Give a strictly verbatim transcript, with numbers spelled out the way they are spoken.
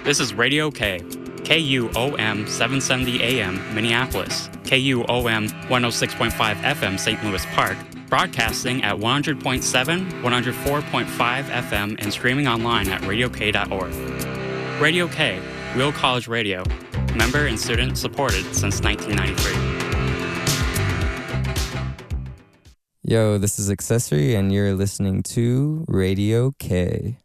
This is Radio K, K U O M seven seventy A M, Minneapolis, K U O M one oh six point five F M, Saint Louis Park, broadcasting at one hundred point seven, one oh four point five F M, and streaming online at radio k dot org. Radio K, Real College Radio, member and student supported since nineteen ninety-three. Yo, this is Accessory, and you're listening to Radio K.